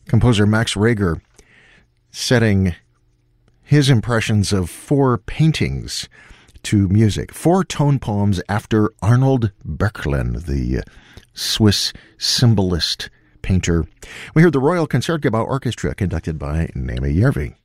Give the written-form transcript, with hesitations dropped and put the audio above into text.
Composer Max Reger setting his impressions of 4 paintings to music. 4 tone poems after Arnold Böcklin, the Swiss symbolist painter. We heard the Royal Concertgebouw Orchestra conducted by Naomi Järvi.